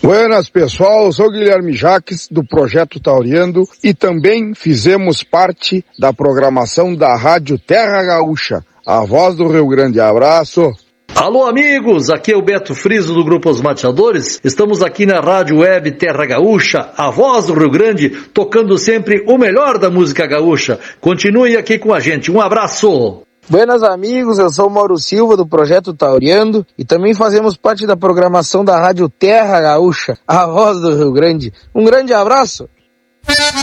Buenas, pessoal, eu sou Guilherme Jaques, do Projeto Tauriando, e também fizemos parte da programação da Rádio Terra Gaúcha, a voz do Rio Grande. Abraço! Alô, amigos, aqui é o Beto Friso do Grupo Os Mateadores. Estamos aqui na Rádio Web Terra Gaúcha, a voz do Rio Grande, tocando sempre o melhor da música gaúcha. Continue aqui com a gente, um abraço! Buenas, amigos, eu sou o Mauro Silva do Projeto Tauriando e também fazemos parte da programação da Rádio Terra Gaúcha, a voz do Rio Grande. Um grande abraço!